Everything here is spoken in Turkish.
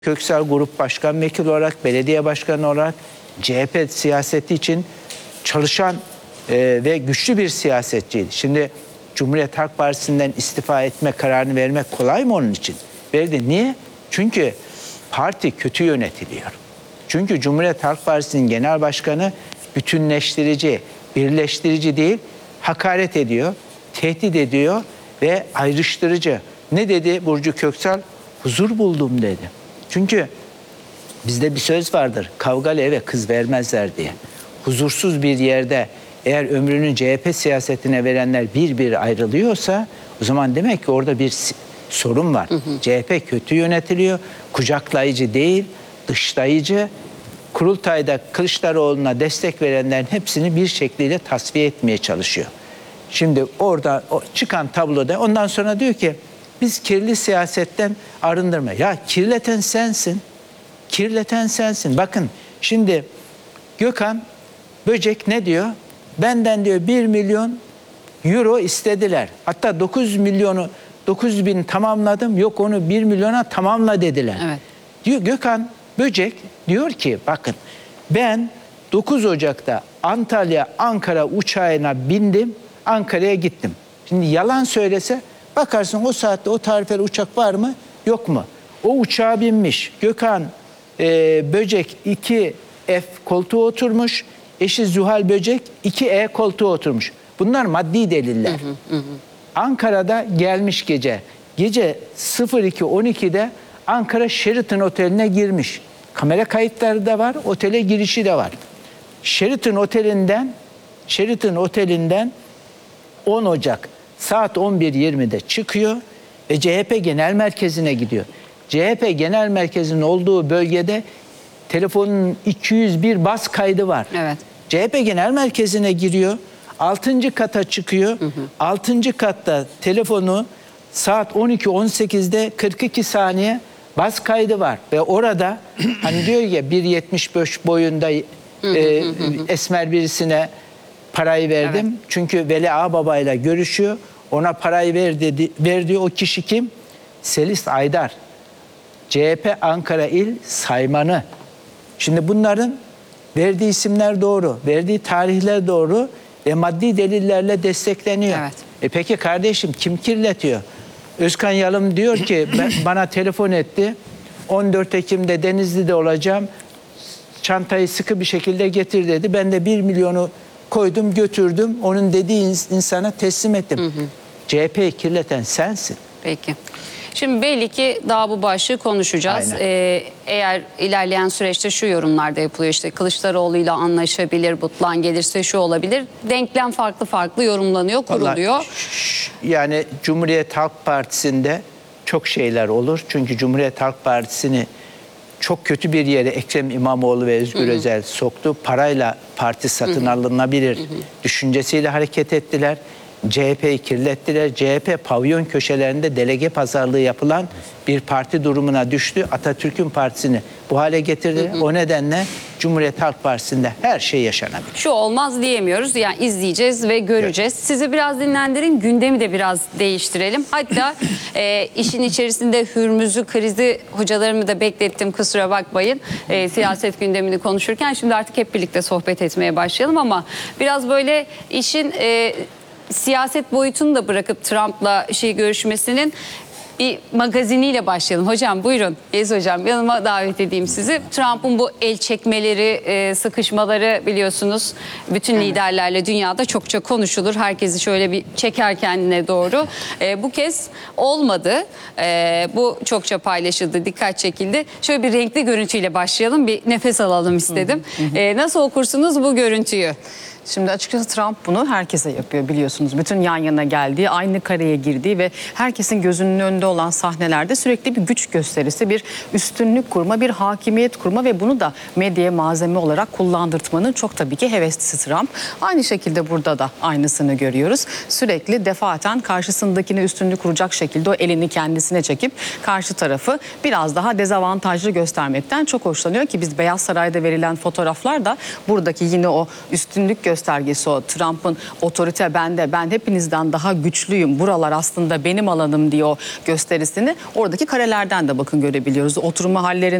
Köksal Grup Başkan Vekili olarak, belediye başkanı olarak CHP siyaseti için çalışan ve güçlü bir siyasetçiydi. Şimdi Cumhuriyet Halk Partisi'nden istifa etme kararını vermek kolay mı onun için? Verdi. Niye? Çünkü parti kötü yönetiliyor. Çünkü Cumhuriyet Halk Partisi'nin genel başkanı bütünleştirici, birleştirici değil, hakaret ediyor, tehdit ediyor ve ayrıştırıcı. Ne dedi Burcu Köksal? Huzur buldum dedi. Çünkü bizde bir söz vardır, kavgalı eve kız vermezler diye. Huzursuz bir yerde eğer ömrünü CHP siyasetine verenler bir ayrılıyorsa o zaman demek ki orada bir sorun var. CHP kötü yönetiliyor, kucaklayıcı değil, dışlayıcı. Kurultayda Kılıçdaroğlu'na destek verenlerin hepsini bir şekliyle tasfiye etmeye çalışıyor. Şimdi orada çıkan tabloda ondan sonra diyor ki biz kirli siyasetten arındırma. Ya kirleten sensin. Kirleten sensin. Bakın şimdi Gökhan Böcek ne diyor? Benden diyor 1 milyon euro istediler. Hatta 900 bin tamamladım. Yok onu 1 milyona tamamla dediler. Evet. Diyor Gökhan Böcek diyor ki bakın ben 9 Ocak'ta Antalya-Ankara uçağına bindim. Ankara'ya gittim. Şimdi yalan söylese bakarsın o saatte o tarifeli uçak var mı yok mu? O uçağa binmiş. Gökhan Böcek 2F koltuğa oturmuş. Eşi Zuhal Böcek 2E koltuğa oturmuş. Bunlar maddi deliller. Ankara'da gelmiş gece. Gece 02.12'de Ankara Sheraton Oteli'ne girmiş. Kamera kayıtları da var. Otele girişi de var. Sheraton Oteli'nden 10 Ocak saat 11.20'de çıkıyor ve CHP Genel Merkezi'ne gidiyor. CHP Genel Merkezi'nin olduğu bölgede telefonun 201 bas kaydı var. Evet. CHP Genel Merkezi'ne giriyor. 6. kata çıkıyor. 6. katta telefonu saat 12.18'de 42 saniye bas kaydı var. Ve orada hani diyor ya 1.75 boyunda esmer birisine parayı verdim. Evet. Çünkü Veli Ağbaba ile görüşüyor. Ona parayı verdiği o kişi kim? Selis Aydar. CHP Ankara İl Saymanı. Şimdi bunların verdiği isimler doğru, verdiği tarihler doğru ve maddi delillerle destekleniyor. Evet. Peki kardeşim kim kirletiyor? Özkan Yalım diyor ki bana telefon etti. 14 Ekim'de Denizli'de olacağım. Çantayı sıkı bir şekilde getir dedi. Ben de 1 milyonu koydum, götürdüm. Onun dediği insana teslim ettim. CHP'yi kirleten sensin. Peki. Şimdi belli ki daha bu başlığı konuşacağız. Eğer ilerleyen süreçte şu yorumlarda yapılıyor, işte Kılıçdaroğlu'yla anlaşabilir, Butlan gelirse şu olabilir. Denklem farklı yorumlanıyor, kuruluyor. Vallahi, yani Cumhuriyet Halk Partisi'nde çok şeyler olur. Çünkü Cumhuriyet Halk Partisi'ni çok kötü bir yere Ekrem İmamoğlu ve Özgür Özel soktu. Parayla parti satın alınabilir düşüncesiyle hareket ettiler. CHP'yi kirlettiler. CHP pavyon köşelerinde delege pazarlığı yapılan bir parti durumuna düştü. Atatürk'ün partisini bu hale getirdi. O nedenle Cumhuriyet Halk Partisi'nde her şey yaşanabilir. Şu olmaz diyemiyoruz. Yani izleyeceğiz ve göreceğiz. Evet. Sizi biraz dinlendirin. Gündemi de biraz değiştirelim. Hatta işin içerisinde Hürmüz'ü, krizi hocalarımı da beklettim. Kusura bakmayın. Siyaset gündemini konuşurken şimdi artık hep birlikte sohbet etmeye başlayalım ama biraz böyle işin siyaset boyutunu da bırakıp Trump'la görüşmesinin bir magaziniyle başlayalım. Hocam buyurun. Gez hocam yanıma davet edeyim sizi. Trump'ın bu el çekmeleri, sıkışmaları biliyorsunuz bütün liderlerle dünyada çokça konuşulur. Herkesi şöyle bir çeker kendine doğru. Bu kez olmadı. Bu çokça paylaşıldı, dikkat çekildi. Şöyle bir renkli görüntüyle başlayalım. Bir nefes alalım istedim. Nasıl okursunuz bu görüntüyü? Şimdi açıkçası Trump bunu herkese yapıyor biliyorsunuz. Bütün yan yana geldiği, aynı kareye girdiği ve herkesin gözünün önünde olan sahnelerde sürekli bir güç gösterisi, bir üstünlük kurma, bir hakimiyet kurma ve bunu da medyaya malzeme olarak kullandırtmanın çok tabii ki heveslisi Trump. Aynı şekilde burada da aynısını görüyoruz. Sürekli defaten karşısındakine üstünlük kuracak şekilde o elini kendisine çekip karşı tarafı biraz daha dezavantajlı göstermekten çok hoşlanıyor ki biz Beyaz Saray'da verilen fotoğraflar da buradaki yine o üstünlük göstergesi o. Trump'ın otorite bende, ben hepinizden daha güçlüyüm, buralar aslında benim alanım diyor gösterisini. Oradaki karelerden de bakın görebiliyoruz. Oturma halleri